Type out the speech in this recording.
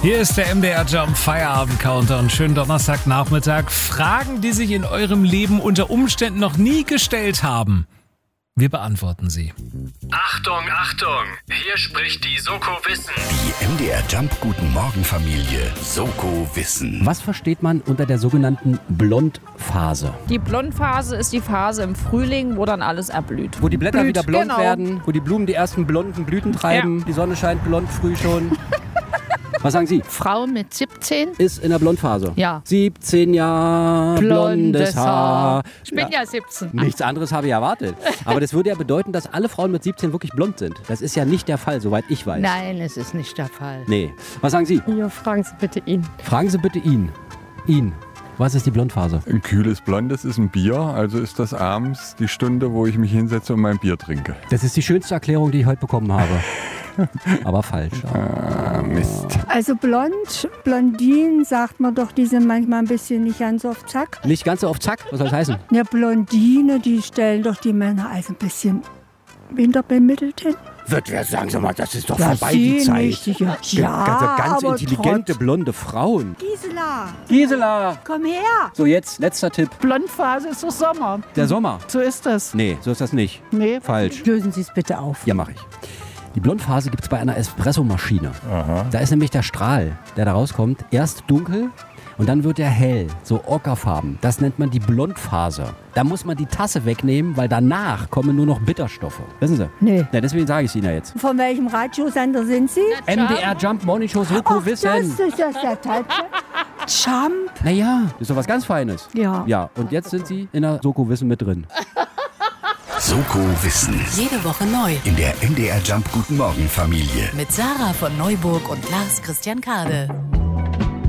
Hier ist der MDR Jump Feierabend Countdown. Schönen Donnerstagnachmittag. Fragen, die sich in eurem Leben unter Umständen noch nie gestellt haben. Wir beantworten sie. Achtung, Achtung! Hier spricht die Soko Wissen. Die MDR Jump Guten Morgen Familie Soko Wissen. Was versteht man unter der sogenannten Blondphase? Die Blondphase ist die Phase im Frühling, wo dann alles erblüht. Wo die Blätter wieder blond genau. werden, wo die Blumen die ersten blonden Blüten treiben, Die Sonne scheint blond früh schon. Was sagen Sie? Frau mit 17? Ist in der Blondphase. Ja. 17 Jahre blondes Haar. Ich bin ja 17. Nichts anderes habe ich erwartet. Aber das würde ja bedeuten, dass alle Frauen mit 17 wirklich blond sind. Das ist ja nicht der Fall, soweit ich weiß. Nein, es ist nicht der Fall. Nee. Was sagen Sie? Ja, fragen Sie bitte ihn. Fragen Sie bitte ihn. Ihn. Was ist die Blondphase? Ein kühles Blondes ist ein Bier, also ist das abends die Stunde, wo ich mich hinsetze und mein Bier trinke. Das ist die schönste Erklärung, die ich heute bekommen habe. Aber falsch. Mist. Also Blondinen sagt man doch, die sind manchmal ein bisschen nicht ganz auf Zack. Nicht ganz so auf Zack? Was soll das heißen? Eine Blondine, die stellen doch die Männer also ein bisschen hinterbemittelt hin. Wird wer sagen, sag mal, das ist doch Ja, vorbei, die Sie Zeit. nicht, ja, Ganz aber intelligente, trotz- blonde Frauen. Gisela, Gisela! komm her. So, jetzt, letzter Tipp. Blondphase ist so Sommer. Der Sommer. So ist es. Nee, so ist das nicht. Nee. Falsch. Lösen Sie es bitte auf. Ja, mache ich. Die Blondphase gibt es bei einer Espressomaschine. Da ist nämlich der Strahl, der da rauskommt, erst dunkel und dann wird er hell, so ockerfarben. Das nennt man die Blondphase. Da muss man die Tasse wegnehmen, weil danach kommen nur noch Bitterstoffe. Wissen Sie? Nee. Ja, deswegen sage ich es Ihnen ja jetzt. Von welchem Radiosender sind Sie? MDR Jump Morning Show Soko Wissen. Das ist der Jump. Naja, das ist doch was ganz Feines. Ja. Ja, und jetzt sind Sie in der Soko Wissen mit drin. Soko Wissen. Jede Woche neu. In der MDR Jump Guten Morgen Familie. Mit Sarah von Neuburg und Lars Christian Kade.